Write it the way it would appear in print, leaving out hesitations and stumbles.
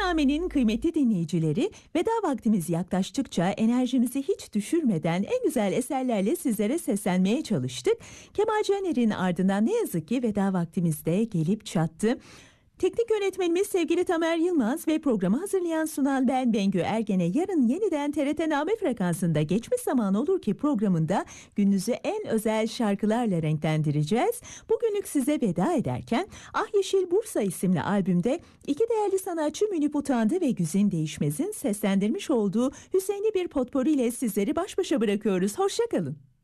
Terettename'nin kıymetli dinleyicileri, veda vaktimiz yaklaştıkça enerjimizi hiç düşürmeden en güzel eserlerle sizlere seslenmeye çalıştık. Kemal Caner'in ardından ne yazık ki veda vaktimiz de gelip çattı. Teknik yönetmenimiz sevgili Tamer Yılmaz ve programı hazırlayan sunan ben Bengü Ergen'e yarın yeniden TRT frekansında geçmiş zaman olur ki programında gününüzü en özel şarkılarla renklendireceğiz. Bugünlük size veda ederken Ah Yeşil Bursa isimli albümde iki değerli sanatçı Münip Utandı ve Güzin Değişmez'in seslendirmiş olduğu hüzünlü bir potpori ile sizleri baş başa bırakıyoruz. Hoşça kalın.